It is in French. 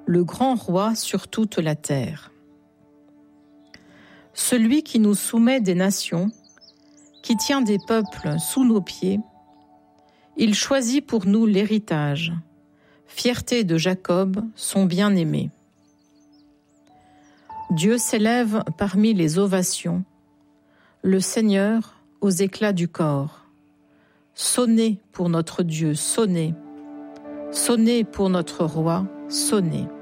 le grand roi sur toute la terre. Celui qui nous soumet des nations, qui tient des peuples sous nos pieds, il choisit pour nous l'héritage, fierté de Jacob, son bien-aimé. Dieu s'élève parmi les ovations, le Seigneur aux éclats du corps. Sonnez pour notre Dieu, sonnez. Sonnez pour notre roi, sonnez.